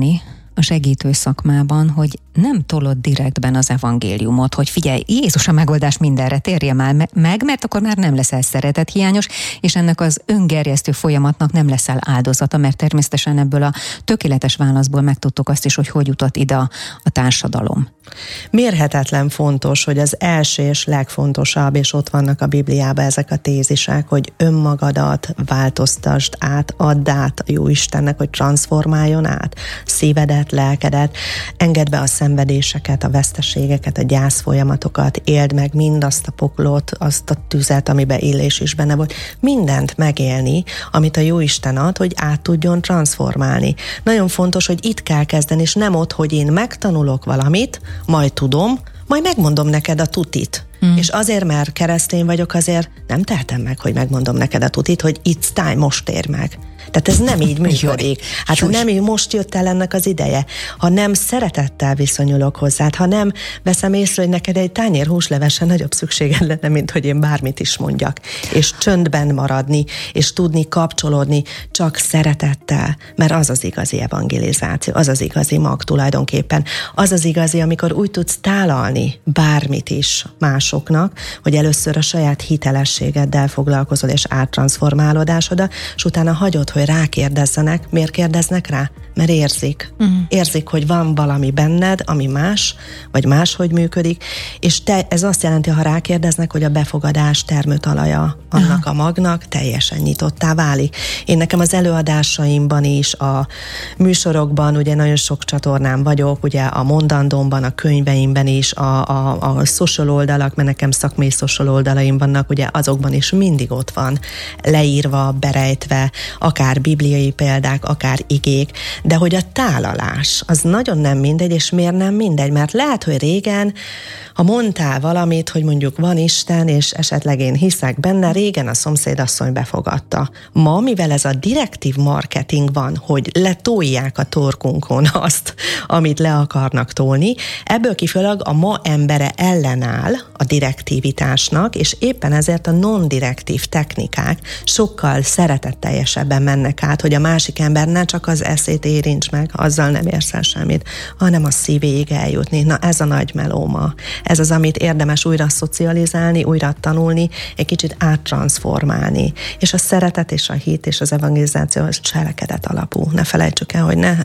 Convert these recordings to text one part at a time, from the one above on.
tanulni a segítő szakmában, hogy nem tolod direktben az evangéliumot, hogy figyelj, Jézus a megoldás mindenre, térje már meg, mert akkor már nem leszel szeretethiányos, és ennek az öngerjesztő folyamatnak nem leszel áldozata, mert természetesen ebből a tökéletes válaszból megtudtuk azt is, hogy jutott ide a társadalom. Mérhetetlen fontos, hogy az első és legfontosabb, és ott vannak a Bibliában ezek a tézisek, hogy önmagadat változtasd át, add át a Jóistennek, hogy transformáljon át szívedet, lelkedet, engedd be a szenvedéseket, a veszteségeket, a gyász folyamatokat, éld meg mindazt a poklot, azt a tüzet, amiben Illés is benne volt, mindent megélni, amit a Jóisten ad, hogy át tudjon transformálni. Nagyon fontos, hogy itt kell kezdeni, és nem ott, hogy én megtanulok valamit, majd tudom, majd megmondom neked a tutit. És azért, mert keresztény vagyok, azért nem tehetem meg, hogy megmondom neked a tutit, hogy it's time, most ér meg. Tehát ez nem így működik. Hát ha nem így most jött el ennek az ideje, ha nem szeretettel viszonyulok hozzád, ha nem veszem észre, hogy neked egy tányér húslevesen nagyobb szükséged lenne, mint hogy én bármit is mondjak. És csöndben maradni, és tudni kapcsolódni csak szeretettel, mert az az igazi evangelizáció, az az igazi mag tulajdonképpen. Az az igazi, amikor úgy tudsz tálalni bármit is másoknak, hogy először a saját hitelességeddel foglalkozol, és áttranszformálódásodat, és utána hagyod, hogy rákérdezzenek. Miért kérdeznek rá? Mert érzik. Érzik, hogy van valami benned, ami más, vagy máshogy működik, és ez azt jelenti, ha rákérdeznek, hogy a befogadás termőtalaja annak a magnak teljesen nyitottá válik. Én nekem az előadásaimban is, a műsorokban, ugye nagyon sok csatornán vagyok, ugye a mondandómban, a könyveimben is, a social oldalak, mert nekem szakmai social oldalaim vannak, ugye azokban is mindig ott van, leírva, berejtve, akár bibliai példák, akár igék, de hogy a tálalás, az nagyon nem mindegy, és miért nem mindegy? Mert lehet, hogy régen, ha mondtál valamit, hogy mondjuk van Isten, és esetleg én hiszek benne, régen a szomszédasszony befogadta. Ma, mivel ez a direktív marketing van, hogy letolják a torkunkon azt, amit le akarnak tolni, ebből kifolyólag a ma embere ellenáll a direktivitásnak, és éppen ezért a non-direktív technikák sokkal szeretetteljesebben mennek át, hogy a másik ember ne csak az eszét érints meg, azzal nem érsz el semmit, hanem a szívéig eljutni. Na ez a nagy melóma. Ez az, amit érdemes újra szocializálni, újra tanulni, egy kicsit áttranszformálni. És a szeretet és a hit és az evangelizáció az cselekedet alapú. Ne felejtsük el, hogy ne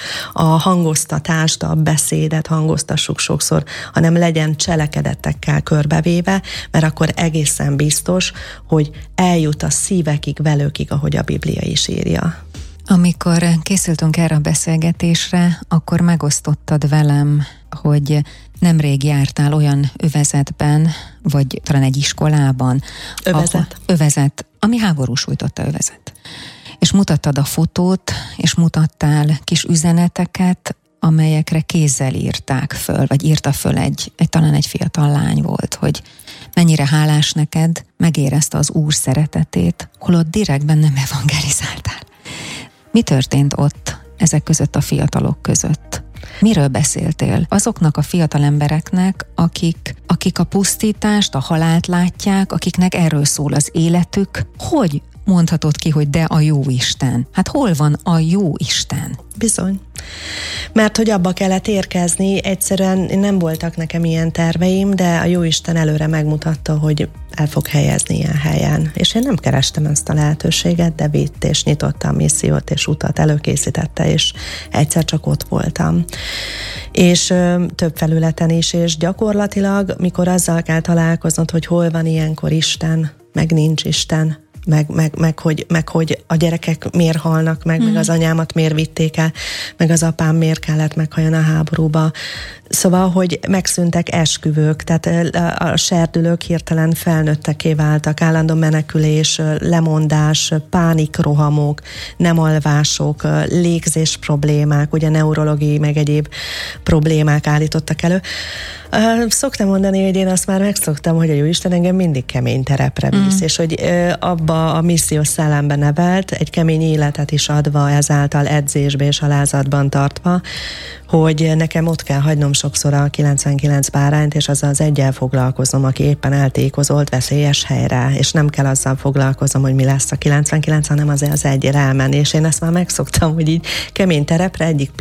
a hangoztatást, a beszédet hangoztassuk sokszor, hanem legyen cselekedetekkel körbevéve, mert akkor egészen biztos, hogy eljut a szívekig, velőkig, ahogy a Biblia is írja. Amikor készültünk erre a beszélgetésre, akkor megosztottad velem, hogy nemrég jártál olyan övezetben, vagy talán egy iskolában. Övezet, ami háború sújtotta övezet. És mutattad a fotót, és mutattál kis üzeneteket, amelyekre kézzel írták föl, vagy írta föl talán egy fiatal lány volt, hogy mennyire hálás neked, megérezte az Úr szeretetét, holott direktben nem evangelizáltál. Mi történt ott, ezek között a fiatalok között? Miről beszéltél? Azoknak a fiatal embereknek, akik a pusztítást, a halált látják, akiknek erről szól az életük, hogy mondhatod ki, hogy de a jó Isten? Hát hol van a jó Isten? Bizony. Mert hogy abba kellett érkezni, egyszerűen nem voltak nekem ilyen terveim, de a Jóisten előre megmutatta, hogy el fog helyezni ilyen helyen. És én nem kerestem ezt a lehetőséget, de vitt és nyitotta a missziót, és utat előkészítette, és egyszer csak ott voltam. És több felületen is, és gyakorlatilag, mikor azzal kell találkoznod, hogy hol van ilyenkor Isten, meg nincs Isten, meg hogy a gyerekek miért halnak meg az anyámat miért vitték el, meg az apám miért kellett meghalljon a háborúba. Szóval, hogy megszűntek esküvők, tehát a serdülők hirtelen felnőtteké váltak, állandó menekülés, lemondás, pánikrohamok, nem alvások, légzés problémák, ugye neurológiai meg egyéb problémák állítottak elő. Szoktam mondani, hogy én azt már megszoktam, hogy a Jóisten engem mindig kemény terepre visz, és hogy abba a missziós szellembe nevelt, egy kemény életet is adva, ezáltal edzésbe és alázatban tartva, hogy nekem ott kell hagynom sokszor a 99 bárányt, és azzal az egyel foglalkozom, aki éppen eltékozolt veszélyes helyre, és nem kell azzal foglalkozom, hogy mi lesz a 99, hanem azért az egyre elmenni, és én ezt már megszoktam, hogy így kemény terepre egyik